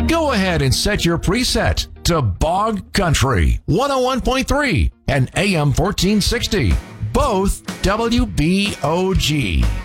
Go ahead and set your preset to Bog Country 101.3 and AM 1460, both WBOG.